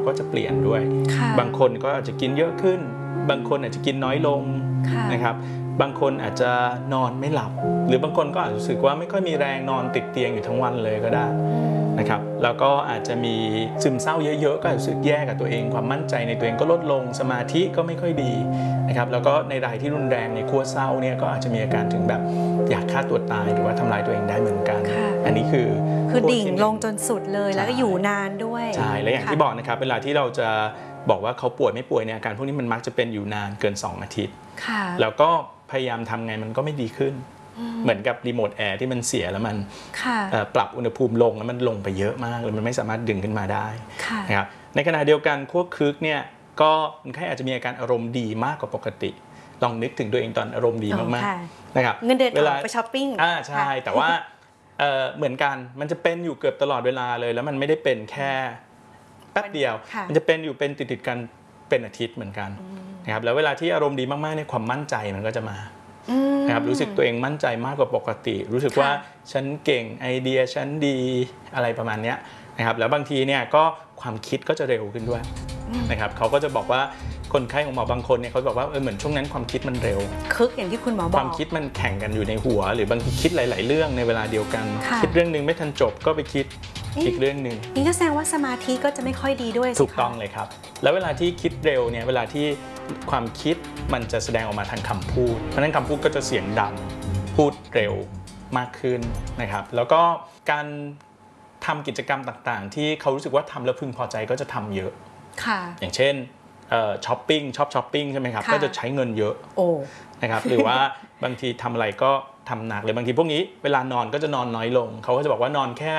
ก็จะเปลี่ยนด้วยบางคนก็อาจจะกินเยอะขึ้นบางคนอาจจะกินน้อยลงนะครับบางคนอาจจะนอนไม่หลับหรือบางคนก็อาจจะรู้สึกว่าไม่ค่อยมีแรงนอนติดเตียงอยู่ทั้งวันเลยก็ได้นะครับแล้วก็อาจจะมีซึมเศร้าเยอะๆก็รู้สึกแย่กับตัวเองความมั่นใจในตัวเองก็ลดลงสมาธิก็ไม่ค่อยดีนะครับแล้วก็ในรายที่รุนแรงในขั้วเศร้าเนี่ยก็อาจจะมีอาการถึงแบบอยากฆ่าตัวตายหรือว่าทำลายตัวเองได้เหมือนกันอันนี้คือดิ่งลงจนสุดเลยแล้วก็อยู่นานด้วยใช่และอย่างที่บอกนะครับเวลาที่เราจะบอกว่าเขาป่วยไม่ป่วยเนี่ยอาการพวกนี้มันมักจะเป็นอยู่นานเกิน2 อาทิตย์แล้วก็พยายามทำไงมันก็ไม่ดีขึ้นเหมือนกับรีโมทแอร์ที่มันเสียแล้วมันปรับอุณหภูมิลงแล้วมันลงไปเยอะมากเลยมันไม่สามารถดึงขึ้นมาได้นะครับในขณะเดียวกันขั้วคึกเนี่ยก็คนไข้อาจจะมีอาการอารมณ์ดีมากกว่าปกติลองนึกถึงตัวเองตอนอารมณ์ดีมากๆนะครับเงินเดือนออกไปช้อปปิ้งใช่แต่ว่าเหมือนกันมันจะเป็นอยู่เกือบตลอดเวลาเลยแล้วมันไม่ได้เป็นแค่แป๊บเดียวมันจะเป็นอยู่เป็นติดๆกันเป็นอาทิตย์เหมือนกันนะครับแล้วเวลาที่อารมณ์ดีมากๆเนี่ยความมั่นใจมันก็จะมานะครับรู้สึกตัวเองมั่นใจมากกว่าปกติรู้สึกว่าฉันเก่งไอเดียฉันดีอะไรประมาณนี้นะครับแล้วบางทีเนี่ยก็ความคิดก็จะเร็วขึ้นด้วยนะครับเขาก็จะบอกว่าคนไข้ของหมอบางคนเนี่ยเขาบอกว่าเหมือนช่วงนั้นความคิดมันเร็วคึกอย่างที่คุณหมอบอกความคิดมันแข่งกันอยู่ในหัวหรือบางทีคิดหลายๆเรื่องในเวลาเดียวกันคิดเรื่องนึงไม่ทันจบก็ไปคิดอีกเรื่องนึงนี่ก็แสดงว่าสมาธิก็จะไม่ค่อยดีด้วยถูกต้องเลยครับแล้วเวลาที่คิดเร็วเนี่ยเวลาที่ความคิดมันจะแสดงออกมาทางคำพูดเพราะฉะนั้นคำพูดก็จะเสียงดังพูดเร็วมากขึ้นนะครับแล้วก็การทำกิจกรรมต่างๆที่เขารู้สึกว่าทำแล้วพึงพอใจก็จะทำเยอะอย่างเช่นช้อปปิ้งชอบช้อปปิ้งใช่ไหมครับก็จะใช้เงินเยอะนะครับหรือว่าบางทีทำอะไรก็ทำหนักเลยบางทีพวกนี้เวลานอนก็จะนอนน้อยลงเขาก็จะบอกว่านอนแค่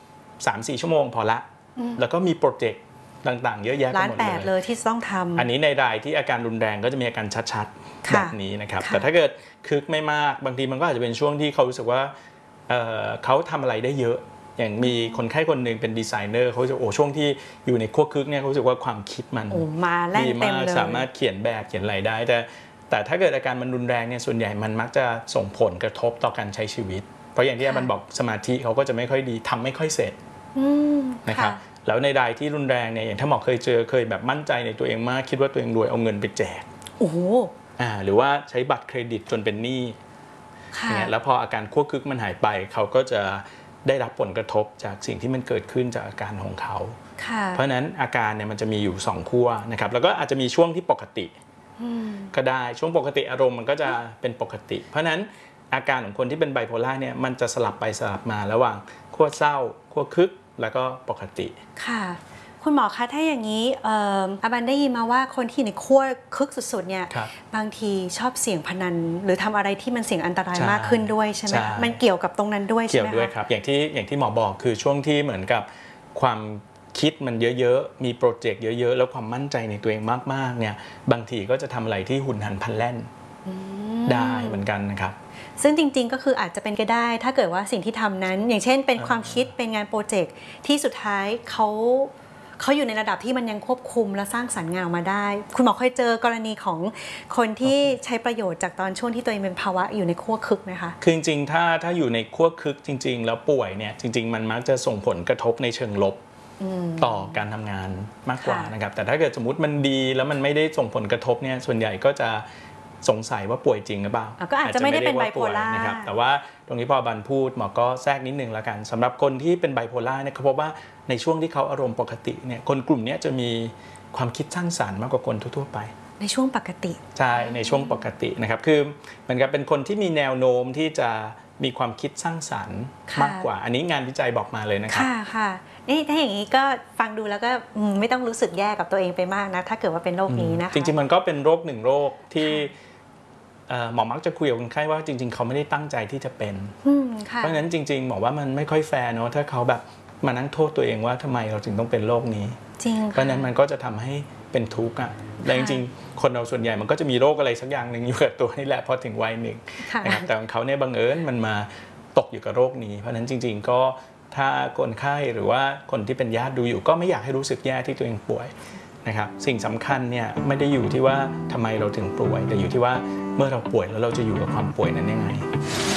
3-4 ชั่วโมงพอละแล้วก็มีโปรเจกต์ต่างๆเยอะแยะไปหมดเลยที่ต้องทำอันนี้ในรายที่อาการรุนแรงก็จะมีอาการชัดๆแบบนี้นะครับแต่ถ้าเกิดคึกไม่มากบางทีมันก็อาจจะเป็นช่วงที่เขารู้สึกว่าเขาทำอะไรได้เยอะอย่างมีคนไข้คนหนึ่งเป็นดีไซเนอร์เขาจะช่วงที่อยู่ในขั้วคึกเนี่ยเขารู้สึกว่าความคิดมันดีมากสามารถเขียนแบบเขียนอะไรได้แต่ถ้าเกิดอาการมันรุนแรงเนี่ยส่วนใหญ่มันมักจะส่งผลกระทบต่อการใช้ชีวิตเพราะอย่างที่มันบอกสมาธิเขาก็จะไม่ค่อยดีทำไม่ค่อยเสร็จนะครับแล้วในรายที่รุนแรงเนี่ยอย่างถ้าหมอเคยแบบมั่นใจในตัวเองมากคิดว่าตัวเองรวยเอาเงินไปแจกหรือว่าใช้บัตรเครดิตจนเป็นหนี้เนี่ยแล้วพออาการขั้วคึกมันหายไปเขาก็จะได้รับผลกระทบจากสิ่งที่มันเกิดขึ้นจากอาการของเขาเพราะฉะนั้นอาการเนี่ยมันจะมีอยู่2ขั้วนะครับแล้วก็อาจจะมีช่วงที่ปกติก็ได้ช่วงปกติอารมณ์มันก็จะเป็นปกติเพราะฉะนั้นอาการของคนที่เป็นไบโพล่าเนี่ยมันจะสลับไปสลับมาระหว่างขั้วเศร้าขั้วคึกแล้วก็ปกติค่ะคุณหมอคะถ้าอย่างนี้อาบันได้ยินมาว่าคนที่ในขั้วคึกสุดๆเนี่ยบางทีชอบเสี่ยงพนันหรือทำอะไรที่มันเสี่ยงอันตรายมากขึ้นด้วยใช่ไหมมันเกี่ยวกับตรงนั้นด้วยใช่ไหมคะเกี่ยวด้วยครับอย่างที่หมอบอกคือช่วงที่เหมือนกับความคิดมันเยอะๆมีโปรเจกต์เยอะๆแล้วความมั่นใจในตัวเองมากๆเนี่ยบางทีก็จะทำอะไรที่หุนหันพลันแล่นได้เหมือนกันนะครับซึ่งจริงๆก็คืออาจจะเป็นก็ได้ถ้าเกิดว่าสิ่งที่ทำนั้นอย่างเช่นเป็นความคิดเป็นงานโปรเจกต์ที่สุดท้ายเขาอยู่ในระดับที่มันยังควบคุมและสร้างสรรค์งานมาได้คุณหมอเคยเจอกรณีของคนที่ใช้ประโยชน์จากตอนช่วงที่ตัวเองเป็นภาวะอยู่ในขั้วคึกไหมคะคือจริงๆถ้าอยู่ในขั้วคึกจริงๆแล้วป่วยเนี่ยจริงๆมันมักจะส่งผลกระทบในเชิงลบต่อการทำงานมากกว่านะครับแต่ถ้าเกิดสมมติมันดีแล้วมันไม่ได้ส่งผลกระทบเนี่ยส่วนใหญ่ก็จะสงสัยว่าป่วยจริงหรือเปล่าก็อาจจะไม่ได้เป็นไบโพล่านะครับแต่ว่าตรงนี้พอบันพูดหมอก็แทรกนิดนึงแล้วกันสำหรับคนที่เป็นไบโพล่าเนี่ยเขาพบว่าในช่วงที่เขาอารมณ์ปกติเนี่ยคนกลุ่มนี้จะมีความคิดสร้างสรรค์มากกว่าคนทั่วไปในช่วงปกติใช่ในช่วงปกตินะครับคือเหมือนกับเป็นคนที่มีแนวโน้มที่จะมีความคิดสร้างสรรค์มากกว่าอันนี้งานวิจัยบอกมาเลยนะครับค่ะนี่ถ้าอย่างนี้ก็ฟังดูแล้วก็ไม่ต้องรู้สึกแย่กับตัวเองไปมากนะถ้าเกิดว่าเป็นโรคนี้นะคะจริงๆมันก็เป็นโรคหนึ่งโรคที่หมอมักจะคุยกับคนไข้ว่าจริงๆเขาไม่ได้ตั้งใจที่จะเป็นเพราะฉะนั้นจริงๆหมอว่ามันไม่ค่อยแฟร์เนาะถ้าเขาแบบมานั่งโทษตัวเองว่าทำไมเราถึงต้องเป็นโรคนี้จริงเพราะฉะนั้นมันก็จะทำให้เป็นทุกข์อ่ะแต่จริงๆคนเราส่วนใหญ่มันก็จะมีโรคอะไรสักอย่างหนึ่งอยู่กับตัวนี่แหละพอถึงวัยหนึ่งนะครับแต่ของเขาเนี่ยบังเอิญมันมาตกอยู่กับโรคนี้เพราะฉะนั้นจริงๆก็ถ้าคนไข้หรือว่าคนที่เป็นญาติดูอยู่ก็ไม่อยากให้รู้สึกแย่ที่ตัวเองป่วยนะครับสิ่งสำคัญเนี่ยไม่ได้อยู่ที่ว่าทำไมเราถึงป่วยแต่อยู่ที่ว่าเมื่อเราป่วยแล้วเราจะอยู่กับความป่วยนั้นยังไง